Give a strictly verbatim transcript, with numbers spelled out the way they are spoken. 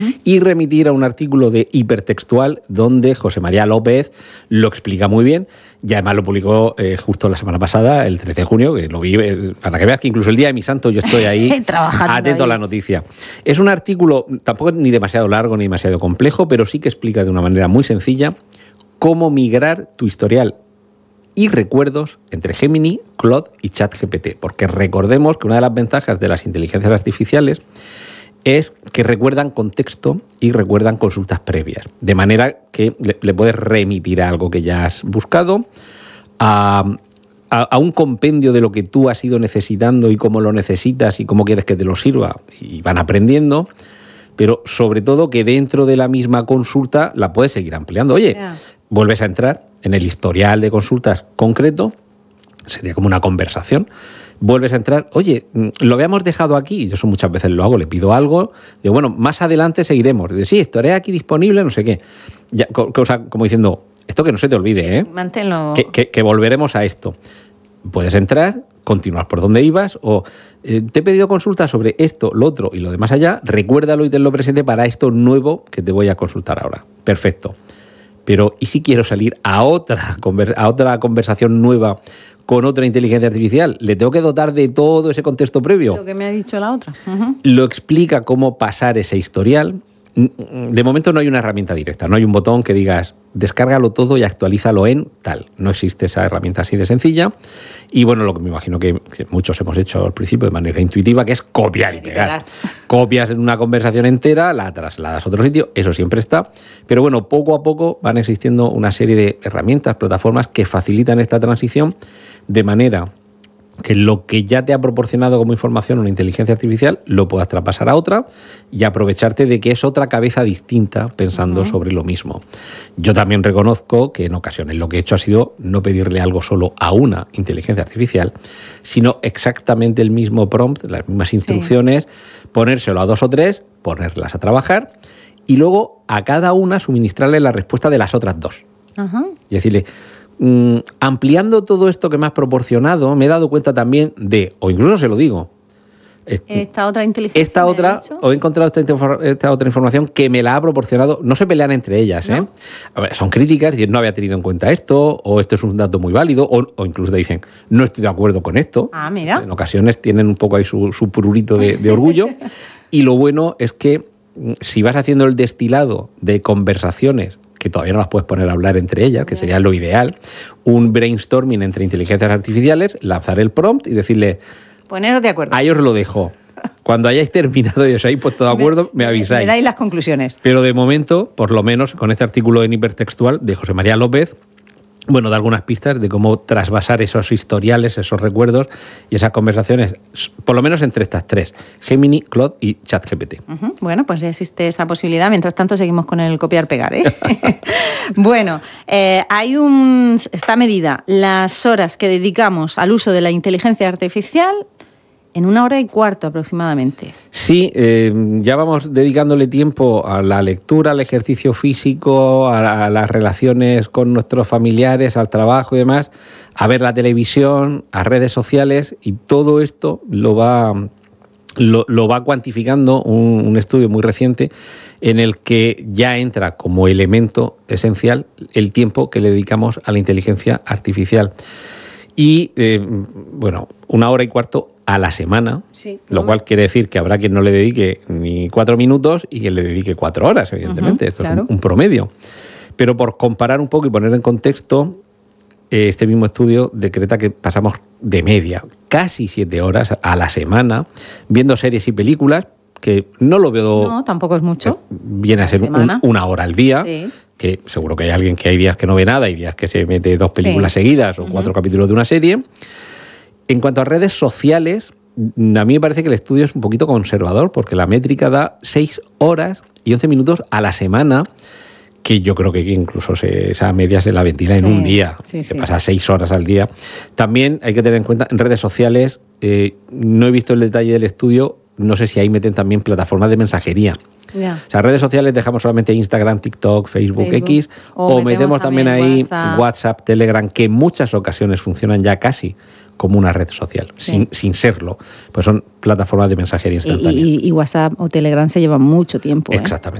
y remitir a un artículo de Hipertextual donde José María López lo explica muy bien, y además lo publicó eh, justo la semana pasada, el trece de junio, que lo vi, eh, para que veas que incluso el día de mi santo yo estoy ahí atento ahí. a la noticia. Es un artículo tampoco ni demasiado largo ni demasiado complejo, pero sí que explica de una manera muy sencilla cómo migrar tu historial y recuerdos entre Gemini, Claude y ChatGPT, porque recordemos que una de las ventajas de las inteligencias artificiales es que recuerdan contexto y recuerdan consultas previas, de manera que le, le puedes remitir a algo que ya has buscado, a, a, a un compendio de lo que tú has ido necesitando y cómo lo necesitas y cómo quieres que te lo sirva, y van aprendiendo, pero sobre todo que dentro de la misma consulta la puedes seguir ampliando. Oye, yeah. vuelves a entrar en el historial de consultas concreto, sería como una conversación, vuelves a entrar, oye, lo habíamos dejado aquí, yo eso muchas veces lo hago, le pido algo, digo, bueno, más adelante seguiremos, digo, sí, estaré aquí disponible, no sé qué, ya, cosa, como diciendo, esto que no se te olvide, ¿eh? Manténlo. Que, que, que volveremos a esto. Puedes entrar, continuar por donde ibas, o eh, te he pedido consulta sobre esto, lo otro y lo demás allá, recuérdalo y tenlo presente para esto nuevo que te voy a consultar ahora. Perfecto. Pero, ¿y si quiero salir a otra, a otra conversación nueva con otra inteligencia artificial? ¿Le tengo que dotar de todo ese contexto previo? Lo que me ha dicho la otra. Uh-huh. Lo explica cómo pasar ese historial. De momento no hay una herramienta directa, no hay un botón que digas descárgalo todo y actualízalo en tal. No existe esa herramienta así de sencilla. Y bueno, lo que me imagino que, que muchos hemos hecho al principio de manera intuitiva, que es copiar y pegar. Y pegar. Copias en una conversación entera, la trasladas a otro sitio, eso siempre está. Pero bueno, poco a poco van existiendo una serie de herramientas, plataformas que facilitan esta transición de manera que lo que ya te ha proporcionado como información una inteligencia artificial lo puedas traspasar a otra y aprovecharte de que es otra cabeza distinta pensando uh-huh. sobre lo mismo. Yo también reconozco que en ocasiones lo que he hecho ha sido no pedirle algo solo a una inteligencia artificial, sino exactamente el mismo prompt, las mismas instrucciones, sí. ponérselo a dos o tres, ponerlas a trabajar y luego a cada una suministrarle la respuesta de las otras dos. Uh-huh. Y decirle, Mm, ampliando todo esto que me has proporcionado, me he dado cuenta también de, o incluso se lo digo, esta otra inteligencia. Esta otra, o he encontrado esta, esta otra información que me la ha proporcionado, no se pelean entre ellas, ¿no? ¿eh? A ver, son críticas, y no había tenido en cuenta esto, o esto es un dato muy válido, o, o incluso te dicen, no estoy de acuerdo con esto. Ah, mira. En ocasiones tienen un poco ahí su, su pururito de, de orgullo, y lo bueno es que si vas haciendo el destilado de conversaciones que todavía no las puedes poner a hablar entre ellas, que sería lo ideal, un brainstorming entre inteligencias artificiales, lanzar el prompt y decirle... Poneros de acuerdo. Ahí os lo dejo. Cuando hayáis terminado y os hayáis puesto de acuerdo, me, me avisáis. Me dais las conclusiones. Pero de momento, por lo menos, con este artículo en Hipertextual de José María López, bueno, da algunas pistas de cómo trasvasar esos historiales, esos recuerdos y esas conversaciones, por lo menos entre estas tres, Gemini, Claude y ChatGPT. Uh-huh. Bueno, pues ya existe esa posibilidad. Mientras tanto, seguimos con el copiar-pegar, ¿eh? Bueno, eh, hay un, esta medida, las horas que dedicamos al uso de la inteligencia artificial, en una hora y cuarto aproximadamente. Sí, eh, ya vamos dedicándole tiempo a la lectura, al ejercicio físico, a, a las relaciones con nuestros familiares, al trabajo y demás, a ver la televisión, a redes sociales, y todo esto lo va, lo, lo va cuantificando un, un estudio muy reciente en el que ya entra como elemento esencial el tiempo que le dedicamos a la inteligencia artificial. Y, eh, bueno, una hora y cuarto a la semana, sí, lo cual quiere decir que habrá quien no le dedique ni cuatro minutos y quien le dedique cuatro horas, evidentemente. Uh-huh, Esto claro. es un, un promedio. Pero por comparar un poco y poner en contexto, eh, este mismo estudio decreta que pasamos de media casi siete horas a la semana viendo series y películas, que no lo veo... No, tampoco es mucho. Viene a ser un, una hora al día. Sí. Que seguro que hay alguien que hay días que no ve nada, hay días que se mete dos películas sí. seguidas o uh-huh. cuatro capítulos de una serie. En cuanto a redes sociales, a mí me parece que el estudio es un poquito conservador, porque la métrica da seis horas y once minutos a la semana, que yo creo que incluso se, esa media se la ventila sí. en un día, sí, que sí. pasa seis horas al día. También hay que tener en cuenta, en redes sociales, eh, no he visto el detalle del estudio, no sé si ahí meten también plataformas de mensajería. Ya. O sea, redes sociales dejamos solamente Instagram, TikTok, Facebook, Facebook. X, o, o metemos, metemos también, también ahí WhatsApp. WhatsApp, Telegram, que en muchas ocasiones funcionan ya casi como una red social, sí. sin, sin serlo. Pues son plataformas de mensajería instantánea. Y, y, y WhatsApp o Telegram se llevan mucho tiempo. Exactamente. ¿eh?